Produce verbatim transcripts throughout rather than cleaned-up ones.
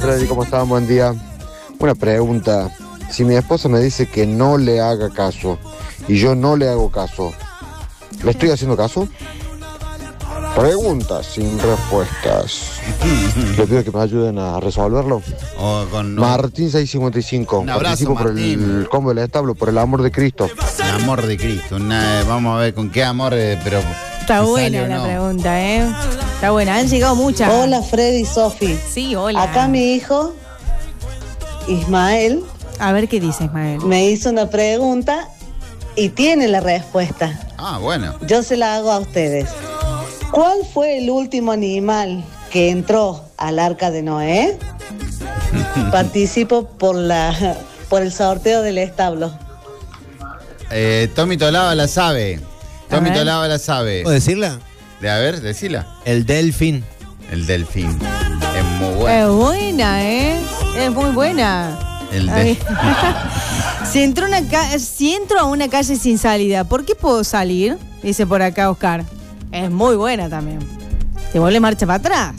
Freddy, ¿cómo están? Buen día. Una pregunta. Si mi esposa me dice que no le haga caso y yo no le hago caso, ¿le estoy haciendo caso? Preguntas sin respuestas. Les pido que me ayuden a resolverlo. O con, no. Martín seiscientos cincuenta y cinco. Un abrazo, Participo por Martín. el combo del establo, por el amor de Cristo. El amor de Cristo. Una, vamos a ver con qué amor, eh, pero... Está buena la no. pregunta, ¿eh? Está buena. Han llegado muchas. Hola, Freddy y Sofi. Sí, hola. Acá mi hijo, Ismael, A ver qué dice Ismael. me hizo una pregunta y tiene la respuesta. Ah, bueno. Yo se la hago a ustedes. ¿Cuál fue el último animal que entró al arca de Noé? Participo por la por el sorteo del establo. Eh, Tommy Tolaba la sabe. Tommy ver. Tolaba la sabe. ¿Puedo decirla? De, a ver, decila. El delfín. El delfín. Es muy Es bueno. buena, ¿eh? Es muy buena. El Ay. delfín. Si entro, una ca- si entro a una calle sin salida, ¿por qué puedo salir? Dice por acá Oscar. Es muy buena también. Te vuelve marcha para atrás.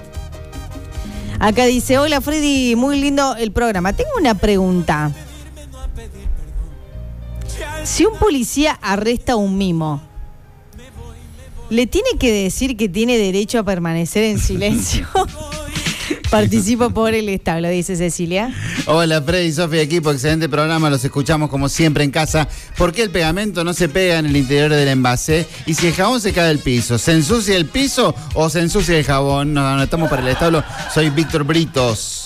Acá dice, hola Freddy, muy lindo el programa. Tengo una pregunta. Si un policía arresta a un mimo, ¿le tiene que decir que tiene derecho a permanecer en silencio? Participo por el establo, dice Cecilia. Hola Freddy, Sofía, equipo, excelente programa, los escuchamos como siempre en casa. ¿Por qué el pegamento no se pega en el interior del envase? Y si el jabón se cae del piso, ¿se ensucia el piso o se ensucia el jabón? Nos anotamos para el establo, soy Víctor Britos.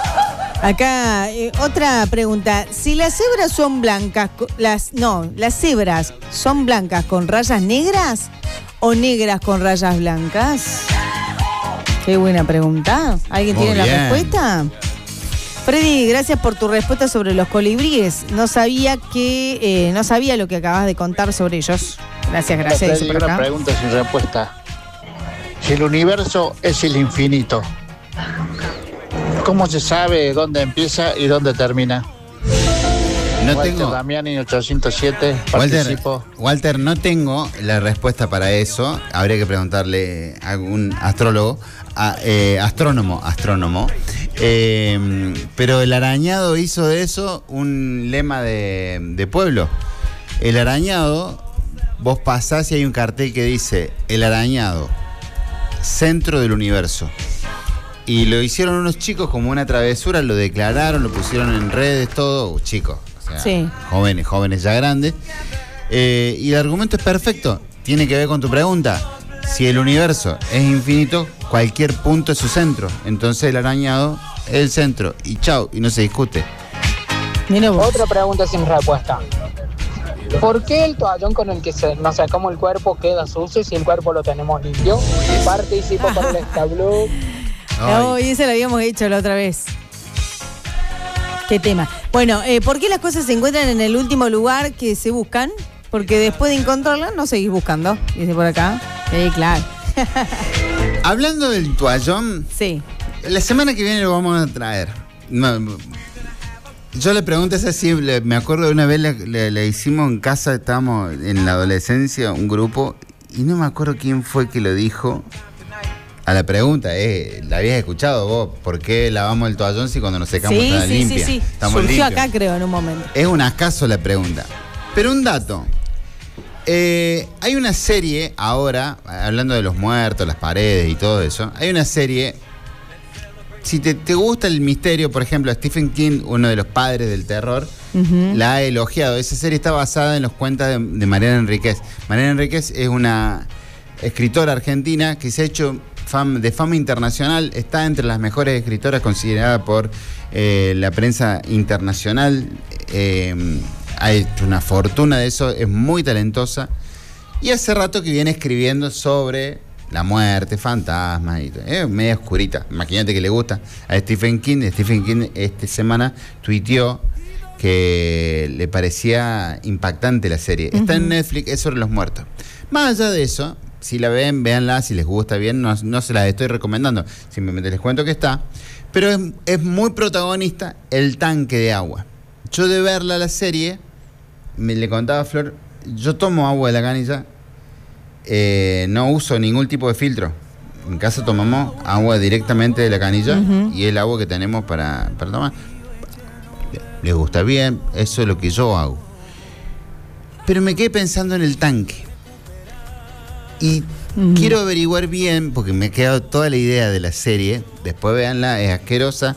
Acá, eh, otra pregunta. Si las cebras son blancas, co- las no, las cebras son blancas con rayas negras o negras con rayas blancas? Qué buena pregunta. ¿Alguien Muy tiene bien. la respuesta? Freddy, gracias por tu respuesta sobre los colibríes. No sabía que, eh, no sabía lo que acabas de contar sobre ellos. Gracias, gracias. Freddy, Dice por una acá. pregunta sin respuesta. Si el universo es el infinito, ¿cómo se sabe dónde empieza y dónde termina? No Walter tengo, Damiani ochocientos siete, Walter, participo. Walter, no tengo la respuesta para eso. Habría que preguntarle a algún astrólogo, a, eh, astrónomo, astrónomo. Eh, pero el arañado hizo de eso un lema de, de pueblo. El arañado, vos pasás y hay un cartel que dice, el arañado, centro del universo. Y lo hicieron unos chicos como una travesura, lo declararon, lo pusieron en redes, todo, chicos. O sea, Sí. jóvenes, jóvenes ya grandes. Eh, y el argumento es perfecto. Tiene que ver con tu pregunta. Si el universo es infinito, cualquier punto es su centro. Entonces el arañado es el centro. Y chau, y no se discute. Mira vos. Otra pregunta sin respuesta. ¿Por qué el toallón con el que se, nos sacamos el cuerpo queda sucio si el cuerpo lo tenemos limpio? Participo por el establo. Oh, y eso lo habíamos hecho la otra vez. Qué tema. Bueno, eh, ¿por qué las cosas se encuentran en el último lugar que se buscan? Porque después de encontrarlas no seguís buscando. Dice por acá. Sí, claro. Hablando del toallón, Sí. la semana que viene lo vamos a traer. No, yo le pregunto esa así, le- me acuerdo de una vez le, le- le hicimos en casa, estábamos en la adolescencia, un grupo, y no me acuerdo quién fue que lo dijo. A la pregunta, eh, ¿la habías escuchado vos? ¿Por qué lavamos el toallón si cuando nos secamos Sí, está sí, limpia? sí, sí. Estamos Surgió limpios. acá, creo, en un momento. Es un acaso la pregunta. Pero un dato. Eh, hay una serie ahora, hablando de los muertos, las paredes y todo eso, hay una serie, si te, te gusta el misterio, por ejemplo, Stephen King, uno de los padres del terror, Ujú. la ha elogiado. Esa serie está basada en los cuentos de, de Mariana Enríquez. Mariana Enríquez es una escritora argentina que se ha hecho fam- de fama internacional, está entre las mejores escritoras considerada por eh, la prensa internacional. Eh, ha hecho una fortuna de eso, es muy talentosa y hace rato que viene escribiendo sobre la muerte, fantasmas y todo. Es media oscurita. Imagínate que le gusta a Stephen King. Stephen King esta semana tuiteó que le parecía impactante la serie. Está en Netflix, es sobre los muertos. Más allá de eso, si la ven, véanla, si les gusta bien, no, no se las estoy recomendando, simplemente les cuento que está. Pero es, es muy protagonista el tanque de agua. Yo de verla la serie, me le contaba a Flor, yo tomo agua de la canilla, eh, no uso ningún tipo de filtro. en casa tomamos agua directamente de la canilla Ujú. y el agua que tenemos para, para tomar. Les gusta bien, eso es lo que yo hago. Pero me quedé pensando en el tanque. Y Ujú. quiero averiguar bien, porque me ha quedado toda la idea de la serie. Después véanla, es asquerosa.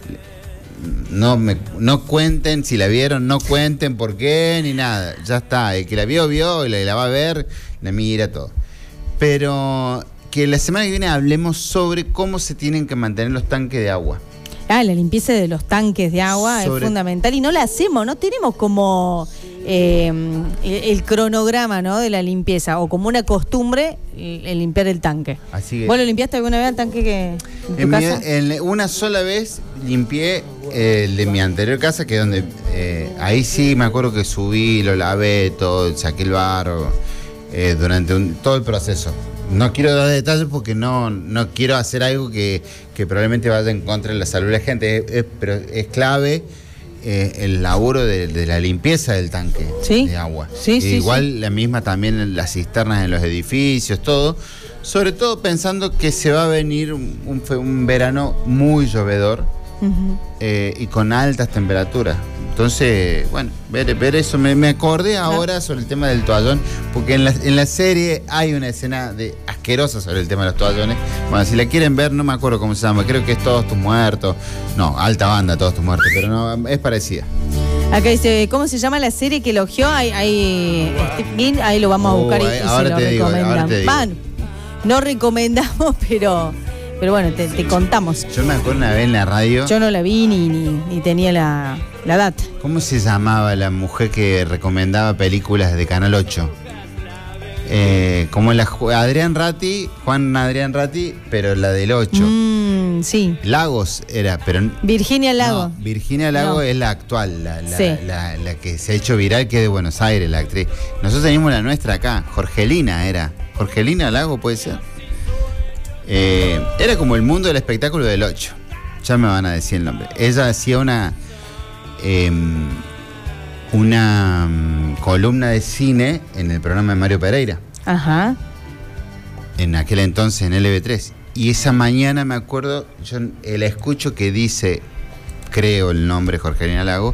No, me, no cuenten si la vieron, no cuenten por qué, ni nada. Ya está, el que la vio, vio, y la, la va a ver, la mira, todo. Pero que la semana que viene hablemos sobre cómo se tienen que mantener los tanques de agua. Ah, la limpieza de los tanques de agua Sobre- es fundamental y no la hacemos, no tenemos como eh, el, el cronograma, ¿no?, de la limpieza o como una costumbre el, el limpiar el tanque. Así que ¿Vos lo limpiaste alguna vez el tanque que en tu en mi- casa? en una sola vez limpié el de mi anterior casa, que es donde eh, ahí sí me acuerdo que subí, lo lavé, todo, saqué el barro eh, durante un- todo el proceso. No quiero dar detalles porque no, no quiero hacer algo que, que probablemente vaya en contra de la salud de la gente, es- es- pero es clave eh, el laburo de, de la limpieza del tanque Sí. de agua. Sí, sí, Igual la misma también en las cisternas en los edificios, todo. Sobre todo pensando que se va a venir un, un fe- un verano muy llovedor Ujú. eh, y con altas temperaturas. Entonces, bueno, ver, ver eso. Me, me acordé ahora sobre el tema del toallón, porque en la, en la serie hay una escena de asquerosa sobre el tema de los toallones. Bueno, si la quieren ver, no me acuerdo cómo se llama, creo que es Todos tus muertos. No, alta banda, Todos tus muertos, pero no, es parecida. Acá dice, ¿cómo se llama la serie que elogió? Hay, hay Steve Bean, ahí lo vamos a Oh, buscar y, ahí- y ahora se lo te digo, ahora recomendamos. te digo. Van, no recomendamos, pero, pero bueno, te, te contamos. Yo me acuerdo una vez en la radio. Yo no la vi ni, ni, ni tenía la, la data. ¿Cómo se llamaba la mujer que recomendaba películas de Canal ocho? Eh, como la Ju- Adrián Ratti, Juan Adrián Ratti, pero la del ocho. Mm, sí. Lagos era, pero n- Virginia Lago. no, Virginia Lago No. es la actual, la, la- Sí. la- la que se ha hecho viral, que es de Buenos Aires, la actriz. Nosotros teníamos la nuestra acá, Jorgelina era. Jorgelina Lago puede ser. Eh, era como el mundo del espectáculo del ocho. Ya me van a decir el nombre. Ella hacía una em, una mm, columna de cine en el programa de Mario Pereira, Ajá. en aquel entonces en L B tres. Y esa mañana me acuerdo, yo eh, la escucho que dice, creo el nombre, Jorgelina Lago,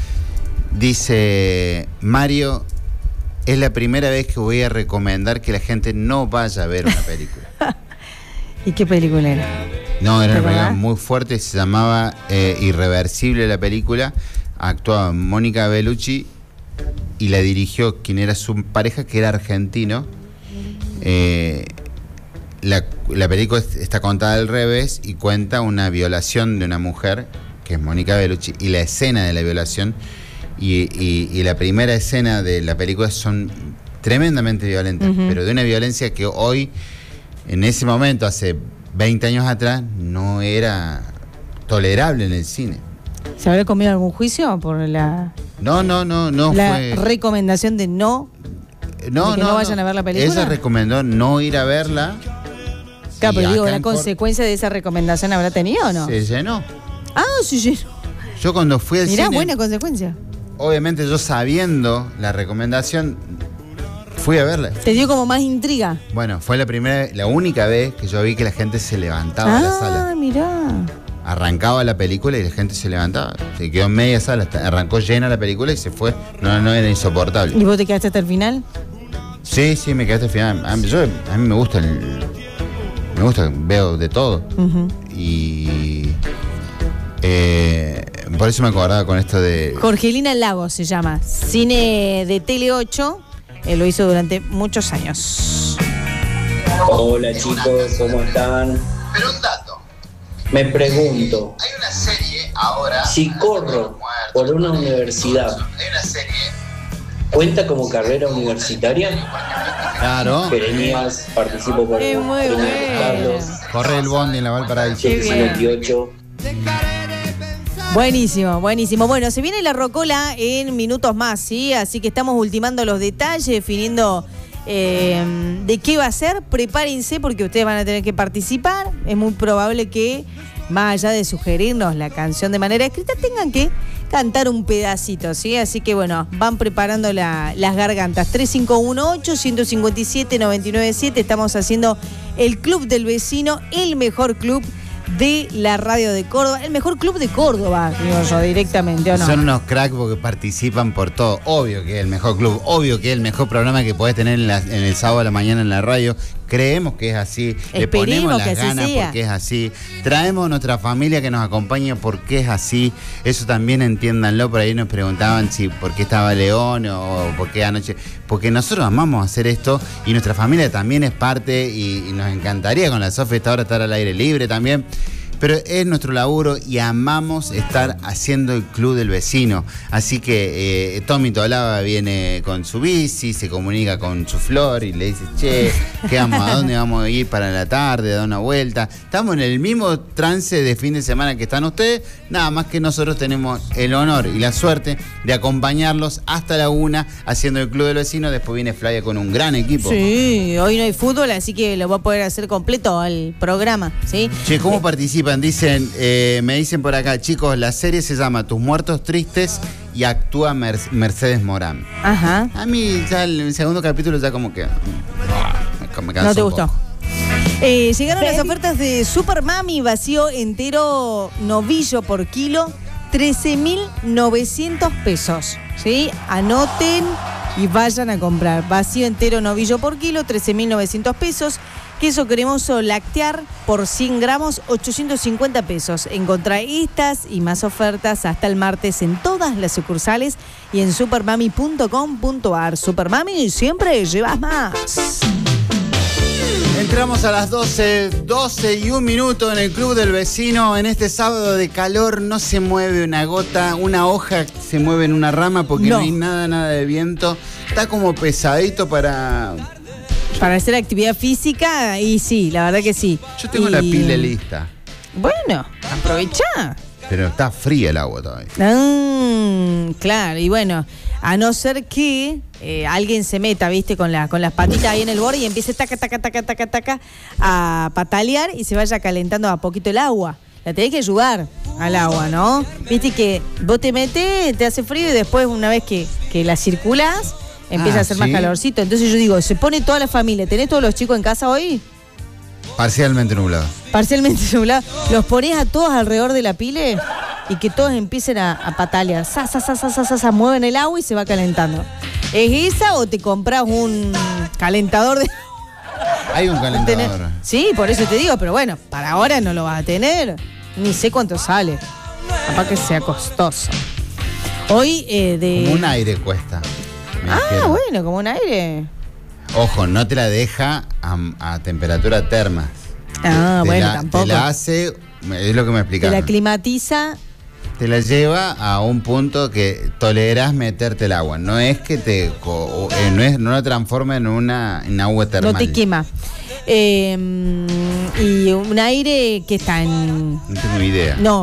dice: Mario, es la primera vez que voy a recomendar que la gente no vaya a ver una película. ¿Y qué película era? No, era ¿Te una película acordás? muy fuerte, se llamaba eh, Irreversible la película, actuaba Mónica Bellucci y la dirigió quien era su pareja, que era argentino. Eh, la, la película es- está contada al revés y cuenta una violación de una mujer, que es Mónica Bellucci, y la escena de la violación y, y- y la primera escena de la película son tremendamente violentas, Ujú. pero de una violencia que hoy, en ese momento, hace veinte años atrás, no era tolerable en el cine. ¿Se habrá comido algún juicio por la, No, no, no, no la fue. recomendación de no? No, de que no vayan a ver la película? Ella recomendó no ir a verla. Claro, y pero digo, acá ¿la en Cor- consecuencia de esa recomendación habrá tenido o no? Se llenó. Ah, sí, sí. Yo cuando fui al Mirá, cine, buena consecuencia. obviamente yo sabiendo la recomendación, fui a verla. Te dio como más intriga. Bueno, fue la primera, la única vez que yo vi que la gente se levantaba Ah, de la sala. mirá. Arrancaba la película y la gente se levantaba. Se quedó en media sala, hasta- arrancó llena la película y se fue. No, no era insoportable. ¿Y vos te quedaste hasta el final? Sí, sí, me quedé hasta el final. A mí, yo, a mí me gusta el, me gusta, veo de todo. Ujú. Y eh, por eso me acordaba con esto de. Jorgelina Lago se llama. Cine de Tele ocho. Eh, lo hizo durante muchos años. Hola chicos, ¿cómo están? Pero un dato. Me pregunto, Hay una serie ahora. si corro por una universidad, Hay una serie. ¿cuenta como carrera universitaria? Claro. Perenías, participo por Es el muy premio bueno. Carlos, Corre el bondi en la Valparaíso. Qué bien. cincuenta y ocho. Buenísimo, buenísimo. Bueno, se viene la rocola en minutos más, ¿sí? Así que estamos ultimando los detalles, definiendo eh, de qué va a ser. Prepárense porque ustedes van a tener que participar. Es muy probable que más allá de sugerirnos la canción de manera escrita, tengan que cantar un pedacito, ¿sí? Así que bueno, van preparando la, las gargantas. tres cinco uno ocho, uno cinco siete, nueve nueve siete. Estamos haciendo el Club del Vecino, el mejor club de la radio de Córdoba, el mejor club de Córdoba, digo yo, directamente, ¿o no? Son unos cracks porque participan por todo. Obvio que es el mejor club, obvio que es el mejor programa que podés tener en, la, en el sábado a la mañana en la radio. Creemos que es así, Esperemos le ponemos las que así ganas sea. porque es así. Traemos a nuestra familia que nos acompaña porque es así. Eso también entiéndanlo. Por ahí nos preguntaban si por qué estaba León o por qué anoche. Porque nosotros amamos hacer esto y nuestra familia también es parte y, y nos encantaría con la Sofi esta hora estar al aire libre también. Pero es nuestro laburo y amamos estar haciendo el Club del Vecino. Así que eh, Tommy Tolaba viene con su bici, se comunica con su flor y le dice, che, ¿qué vamos, ¿a dónde vamos a ir para la tarde? A dar una vuelta. Estamos en el mismo trance de fin de semana que están ustedes, nada más que nosotros tenemos el honor y la suerte de acompañarlos hasta la una haciendo el Club del Vecino. Después viene Flavia con un gran equipo. Sí, hoy no hay fútbol, así que lo va a poder hacer completo el programa, ¿sí? Che, ¿cómo participan? Dicen, eh, me dicen por acá, chicos, la serie se llama Tus Muertos Tristes y actúa Mer- Mercedes Morán. Ajá. A mí ya el segundo capítulo ya como que... oh, me cansó ¿No te un gustó? poco. Eh, llegaron las ofertas de Super Mami, vacío entero novillo por kilo, trece mil novecientos pesos. ¿Sí? Anoten y vayan a comprar. Vacío entero novillo por kilo, trece mil novecientos pesos. Queso cremoso lactear por cien gramos, ochocientos cincuenta pesos. Encontrá estas y más ofertas hasta el martes en todas las sucursales y en supermami punto com punto ar. Supermami, siempre llevas más. Entramos a las doce, doce y un minuto en el Club del Vecino. En este sábado de calor no se mueve una gota, una hoja se mueve en una rama porque no, no hay nada, nada de viento. Está como pesadito para... Para hacer actividad física, y sí, la verdad que sí. Yo tengo y... la pila lista. Bueno, aprovechá. Pero está fría el agua todavía. Mm, claro, y bueno, a no ser que eh, alguien se meta, viste, con, la, con las patitas ahí en el borde y empiece taca, taca, taca, taca, taca, a patalear y se vaya calentando a poquito el agua. La tenés que ayudar al agua, ¿no? Viste que vos te metés, te hace frío y después una vez que, que la circulás, empieza ah, a hacer ¿sí? más calorcito. Entonces yo digo, se pone toda la familia. ¿Tenés todos los chicos en casa hoy? Parcialmente nublado. Parcialmente nublado. Los ponés a todos alrededor de la pile y que todos empiecen a, a patalear. Sa, sa, sa, sa, sa, sa, sa, mueven el agua y se va calentando. ¿Es esa o te compras un calentador de... Hay un calentador. Sí, por eso te digo, pero bueno, para ahora no lo vas a tener. Ni sé cuánto sale. Capaz que sea costoso. Hoy eh, de... Como un aire cuesta. Ah, dijeron. Bueno, como un aire. Ojo, no te la deja a, a temperatura terma. Ah, te bueno, la, tampoco. Te la hace, es lo que me explicaron. Te la climatiza. Te la lleva a un punto que tolerás meterte el agua. No es que te, o, eh, no, es, no la transforma en una en agua termal. No te quema. Eh, y un aire que está en... No tengo idea. No.